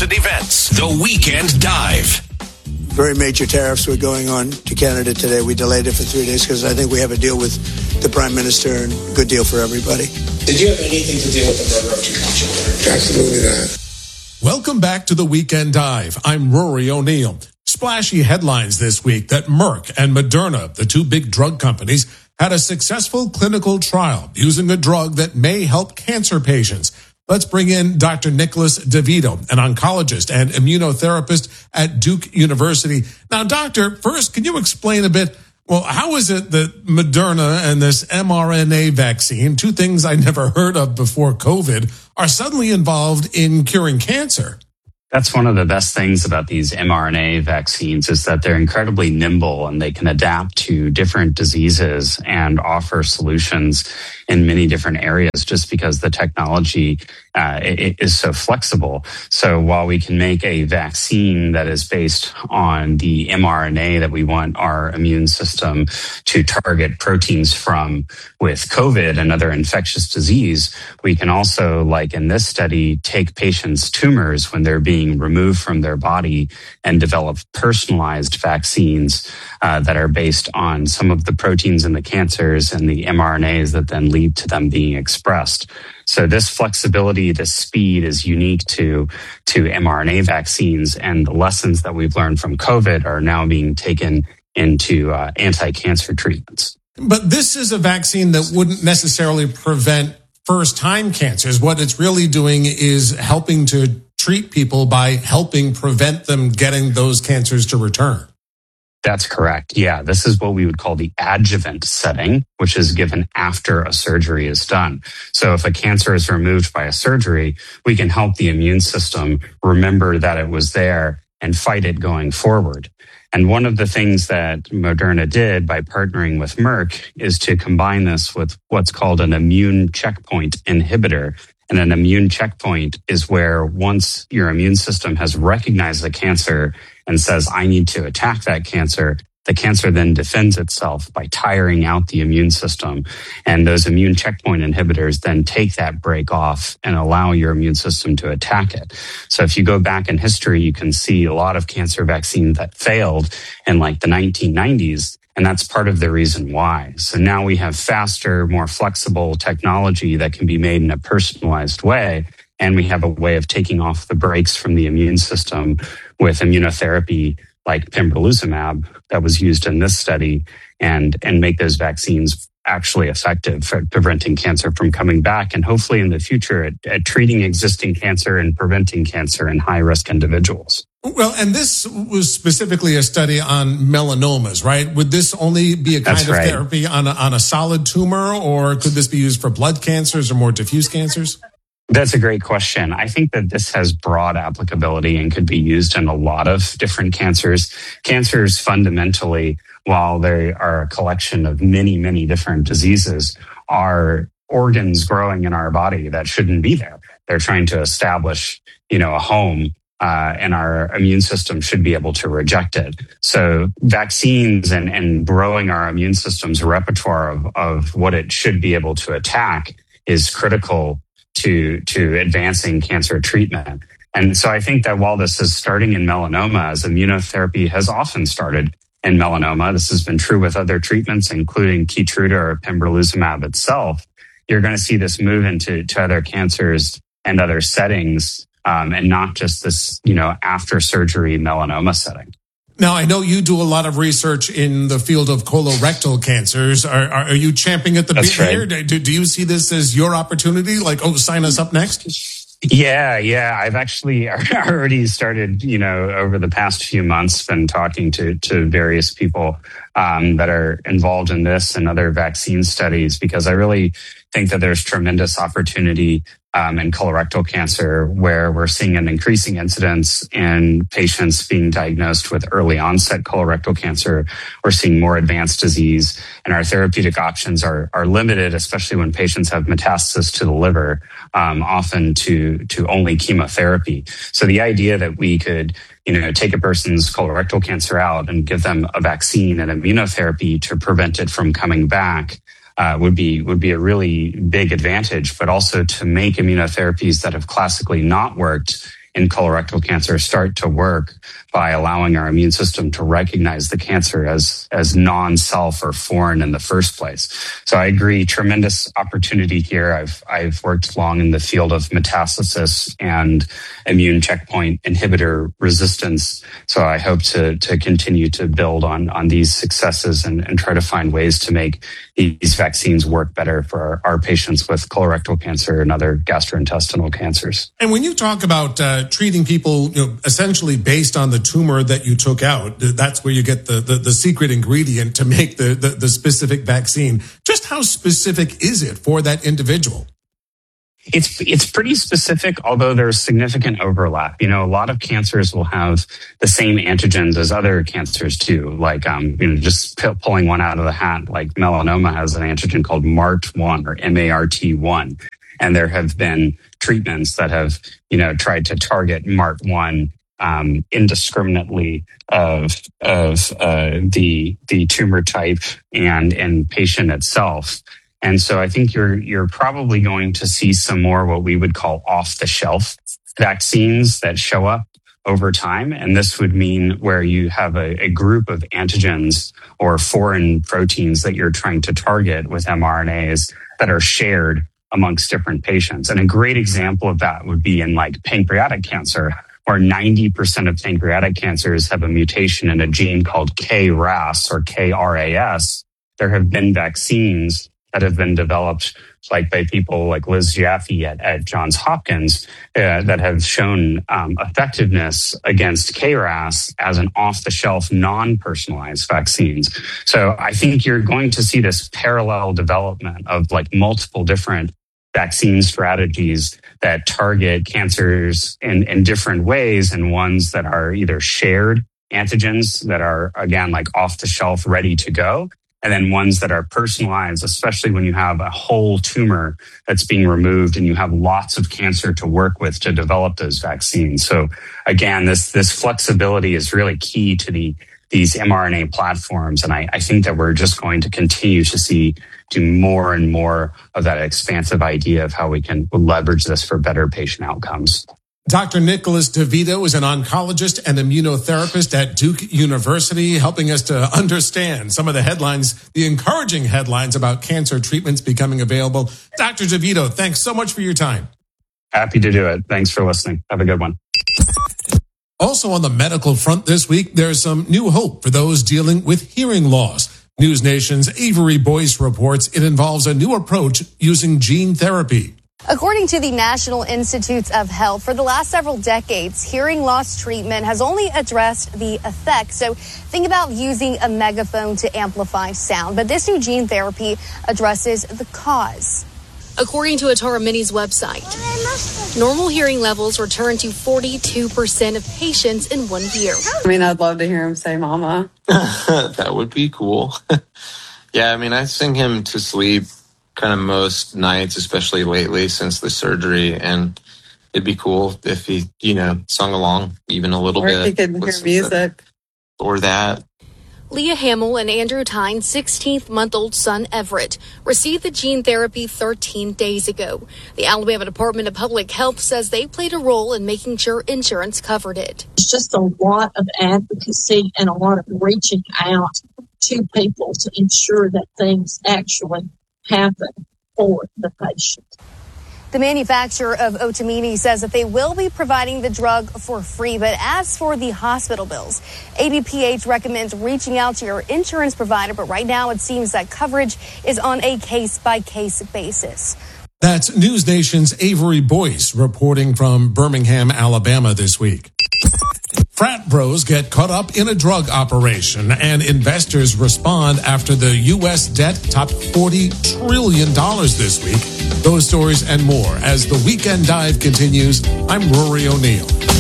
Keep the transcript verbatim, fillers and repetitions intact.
recent events. The Weekend Dive. Very major tariffs were going on to Canada today. We delayed it for three days because I think we have a deal with the Prime Minister and a good deal for everybody. Did you have anything to do with the murder of two young children? Absolutely not. Welcome back to the Weekend Dive. I'm Rory O'Neill. Splashy headlines this week that Merck and Moderna, the two big drug companies, had a successful clinical trial using a drug that may help cancer patients. Let's bring in Doctor Nicholas DeVito, an oncologist and immunotherapist at Duke University. Now, doctor, first, can you explain a bit, well, how is it that Moderna and this mRNA vaccine, two things I never heard of before COVID, are suddenly involved in curing cancer? That's one of the best things about these mRNA vaccines is that they're incredibly nimble and they can adapt to different diseases and offer solutions in many different areas just because the technology uh, is so flexible. So while we can make a vaccine that is based on the mRNA that we want our immune system to target proteins from with COVID and other infectious disease, we can also, like in this study, take patients' tumors when they're being removed from their body and develop personalized vaccines uh, that are based on some of the proteins in the cancers and the mRNAs that then lead to them being expressed. So this flexibility, this speed is unique to, to mRNA vaccines, and the lessons that we've learned from COVID are now being taken into uh, anti-cancer treatments. But this is a vaccine that wouldn't necessarily prevent first-time cancers. What it's really doing is helping to treat people by helping prevent them getting those cancers to return. That's correct. Yeah, this is what we would call the adjuvant setting, which is given after a surgery is done. So if a cancer is removed by a surgery, we can help the immune system remember that it was there and fight it going forward. And one of the things that Moderna did by partnering with Merck is to combine this with what's called an immune checkpoint inhibitor. And an immune checkpoint is where once your immune system has recognized the cancer and says, I need to attack that cancer, the cancer then defends itself by tiring out the immune system. And those immune checkpoint inhibitors then take that break off and allow your immune system to attack it. So if you go back in history, you can see a lot of cancer vaccines that failed in like the nineteen nineties. And that's part of the reason why. So now we have faster, more flexible technology that can be made in a personalized way. And we have a way of taking off the brakes from the immune system with immunotherapy like pembrolizumab that was used in this study and, and make those vaccines actually effective for preventing cancer from coming back and hopefully in the future at, at treating existing cancer and preventing cancer in high-risk individuals. Well, and this was specifically a study on melanomas, right? Would this only be a kind That's of right. therapy on a, on a solid tumor, or could this be used for blood cancers or more diffuse cancers? That's a great question. I think that this has broad applicability and could be used in a lot of different cancers. Cancers fundamentally, while they are a collection of many, many different diseases, are organs growing in our body that shouldn't be there. They're trying to establish, you know, a home. Uh, and our immune system should be able to reject it. So vaccines and, and growing our immune system's repertoire of, of what it should be able to attack is critical to, to advancing cancer treatment. And so I think that while this is starting in melanoma, as immunotherapy has often started in melanoma, this has been true with other treatments, including Keytruda or pembrolizumab itself, you're going to see this move into to other cancers and other settings. Um, and not just this, you know, after surgery melanoma setting. Now, I know you do a lot of research in the field of colorectal cancers. Are, are, are you champing at the bit here? Do, do you see this as your opportunity? Like, oh, sign us up next? Yeah, yeah. I've actually already started, you know, over the past few months, been talking to, to various people um, that are involved in this and other vaccine studies, because I really think that there's tremendous opportunity Um, in colorectal cancer, where we're seeing an increasing incidence in patients being diagnosed with early onset colorectal cancer. We're seeing more advanced disease, and our therapeutic options are are limited, especially when patients have metastasis to the liver, um, often to to only chemotherapy. So the idea that we could, you know, take a person's colorectal cancer out and give them a vaccine and immunotherapy to prevent it from coming back Uh, would be would be a really big advantage, but also to make immunotherapies that have classically not worked in colorectal cancer start to work by allowing our immune system to recognize the cancer as, as non-self or foreign in the first place. So I agree, tremendous opportunity here. I've, I've worked long in the field of metastasis and immune checkpoint inhibitor resistance. So I hope to, to continue to build on, on these successes and, and try to find ways to make these vaccines work better for our, our patients with colorectal cancer and other gastrointestinal cancers. And when you talk about uh, treating people, you know, essentially based on the tumor that you took out, that's where you get the, the, the secret ingredient to make the, the, the specific vaccine. Just how specific is it for that individual? It's it's pretty specific, although there's significant overlap. You know, a lot of cancers will have the same antigens as other cancers too. Like, um, you know, just p- pulling one out of the hat, like melanoma has an antigen called M A R T one or M A R T one. And there have been treatments that have, you know, tried to target M A R T one um, indiscriminately of of uh, the the tumor type and and patient itself. And so I think you're you're probably going to see some more what we would call off-the-shelf vaccines that show up over time. And this would mean where you have a, a group of antigens or foreign proteins that you're trying to target with mRNAs that are shared amongst different patients. And a great example of that would be in like pancreatic cancer, where ninety percent of pancreatic cancers have a mutation in a gene called K R A S or K R A S. There have been vaccines that have been developed like by people like Liz Jaffe at, at Johns Hopkins uh, that have shown um, effectiveness against K R A S as an off-the-shelf, non-personalized vaccines. So I think you're going to see this parallel development of like multiple different vaccine strategies that target cancers in, in different ways, and ones that are either shared antigens that are, again, like off-the-shelf, ready to go, and then ones that are personalized, especially when you have a whole tumor that's being removed and you have lots of cancer to work with to develop those vaccines. So again, this this flexibility is really key to the these mRNA platforms. And I, I think that we're just going to continue to see do more and more of that expansive idea of how we can leverage this for better patient outcomes. Doctor Nicholas DeVito is an oncologist and immunotherapist at Duke University, helping us to understand some of the headlines, the encouraging headlines about cancer treatments becoming available. Doctor DeVito, thanks so much for your time. Happy to do it. Thanks for listening. Have a good one. Also on the medical front this week, there's some new hope for those dealing with hearing loss. News Nation's Avery Boyce reports it involves a new approach using gene therapy. According to the National Institutes of Health, for the last several decades, hearing loss treatment has only addressed the effects. So think about using a megaphone to amplify sound. But this new gene therapy addresses the cause. According to Atara Mini's website, normal hearing levels return to forty-two percent of patients in one year. I mean, I'd love to hear him say mama. That would be cool. Yeah, I mean, I sing him to sleep kind of most nights, especially lately since the surgery, and it'd be cool if he, you know, sung along even a little or bit. Or he could hear music. Or that. Leah Hamill and Andrew Tyne's sixteenth-month-old son, Everett, received the gene therapy thirteen days ago. The Alabama Department of Public Health says they played a role in making sure insurance covered it. It's just a lot of advocacy and a lot of reaching out to people to ensure that things actually happen for the patient. The manufacturer of Otamini says that they will be providing the drug for free. But as for the hospital bills, A D P H recommends reaching out to your insurance provider. But right now, it seems that coverage is on a case-by-case basis. That's News Nation's Avery Boyce reporting from Birmingham, Alabama this week. Frat bros get caught up in a drug operation, and investors respond after the U S debt topped forty trillion dollars this week. Those stories and more as the Weekend Dive continues. I'm Rory O'Neill.